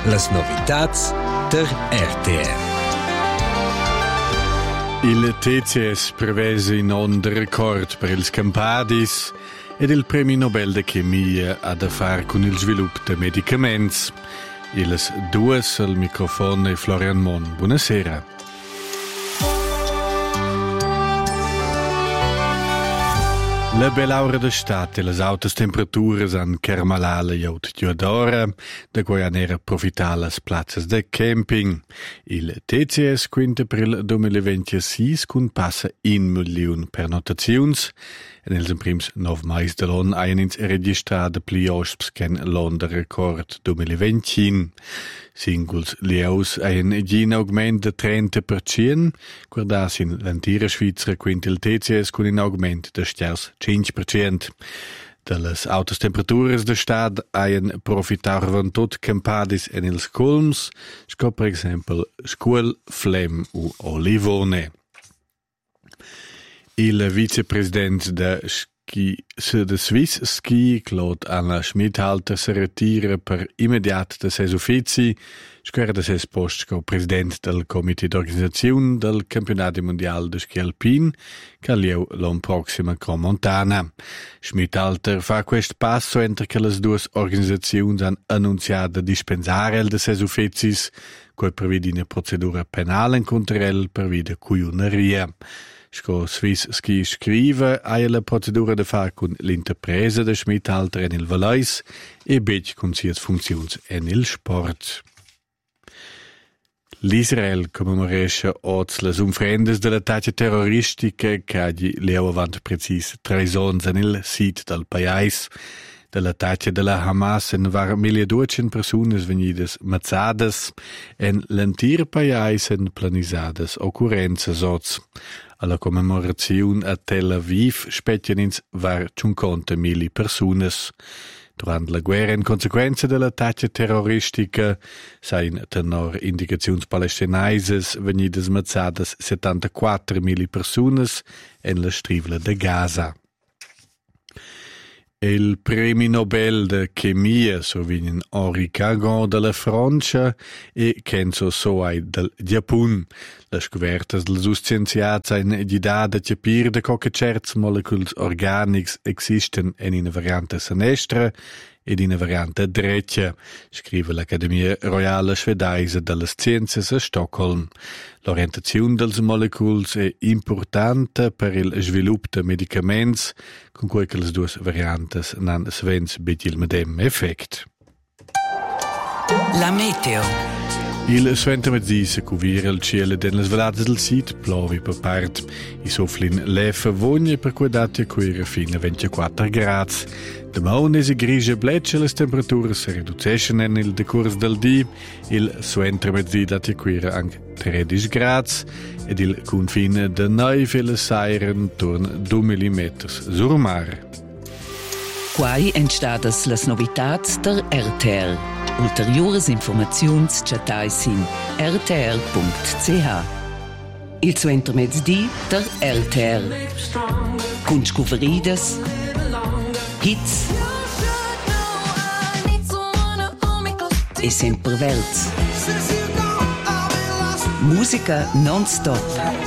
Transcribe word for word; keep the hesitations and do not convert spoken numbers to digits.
Las novitats der R T R. Il T C S prevese in onda record per ils campadis ed il Premio Nobel de Chemia ha da far con il sviluppo de medicaments. Iles duas al microfono e Florian Mon. Buonasera. La bell'aura d'estate e le altas temperaturas han kermalala jaut giudora, da cui han era profità las plazzas de camping. Il T C S quinta per il duemilaventisei con passa un milione pernotazions, e nels prims nov mais de l'on haien ins registrada pli osps ken l'on de record duemilaventi. Singuls lieus haien gin augment de trenta per cent, guardas in l'antira Svizra quinta il T C S con un augment de sters cinque per cent. De las altas temperaturas de stad haien profitarvan tot campadis en ils colms, sco per exempel Scuol, Flem u Olivone. Il vicepresident de Ski, de Swiss Ski, Claude Anna Schmidhalter, se retira per immediat de ses uffici, square de ses post co president del Comité d'Organisazione del Campionato Mondiale de Ski Alpin, che lieu l'on proxima con Montana. Schmidhalter fa quest passo entre che las duas organisazioni han annunciato dispensare el de ses ufficis, coi prevede una procedura penale contro el per via cuioneria. Sco Swiss Ski scrive ha la procedura da far con l'interpresa de Schmidhalter en il Valais e bec con sias funzions en il sport. L'Israel commemorescha oz las umfrendas de l'attacca terroristica che hagi leu avant precis traisons en il sit del pais. De l'attacca de la Hamas en var milleduecent personas venidas mazzadas en l'antir pais en planisadas occurrenzas oz. Alla commemorazione a Tel Aviv spetien ins var cinquanta mille personas. Durant la guerra in consequenza dell'attacca terroristica sain tenor indicaziuns palestinaises venidas mazzadas settantaquattro mille personas en la strivla de Gaza. Il Premio Nobel de Chemia sovinen Henri Cagon della Francia e Kenzo Soai del Giappun. Le scovertas dels scienziats han gidada capir de co che certs moleculs organics existen en una variante senestra ed in una variante dreccia, scrive l'Accademia Royale Svedese delle Sciences a Stockholm. L'orientazione dels moleculs è importante per il sviluppo de medicaments, con cui che le due variantes nan svens bit il medem effect. La meteo. Il suenter mezzì se cuvira il cielo den las velades del sit, plovi per part. I sofflin leffa vogne per cui dati a cuire fino a ventiquattro gradi. Demon es grigia bleccia, le temperature si riducescono nel decurs del dì. Il suenter mezzì dati a cuire anche tredici gradi ed il confine de neve e le sairen torn due millimetri sur mar. Quai entstadas las novitats der R T R. Ulteriores informaziuns chatais in r t r punct c h. Il suenter mezzdi der R T R. Cun scuveridas, hits e sempre verts. Musica non-stop.